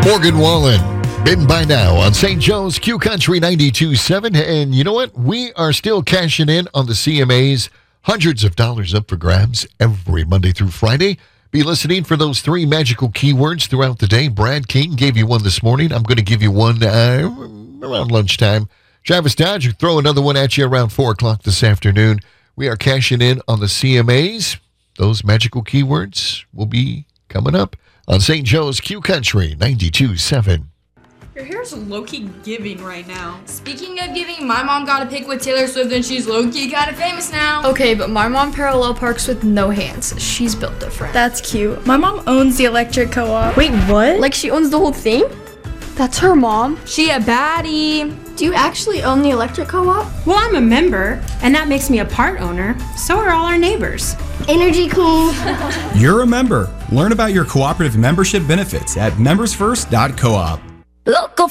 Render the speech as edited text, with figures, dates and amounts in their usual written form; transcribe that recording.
Morgan Wallen, Been By Now on St. Joe's Q Country 92.7. And you know what? We are still cashing in on the CMAs. Hundreds of dollars up for grabs every Monday through Friday. Be listening for those 3 magical keywords throughout the day. Brad King gave you one this morning. I'm going to give you one around lunchtime. Travis Dodge will throw another one at you around 4 o'clock this afternoon. We are cashing in on the CMAs. Those magical keywords will be coming up on St. Joe's Q Country 92.7. Your hair's low-key giving right now. Speaking of giving, my mom got a pic with Taylor Swift and she's low-key kind of famous now. Okay, but my mom parallel parks with no hands. She's built different. That's cute. My mom owns the electric co-op. Wait, what? Like she owns the whole thing? That's her mom. She a baddie. Do you actually own the electric co-op? Well, I'm a member, and that makes me a part owner. So are all our neighbors. Energy cool. You're a member. Learn about your cooperative membership benefits at membersfirst.coop. Local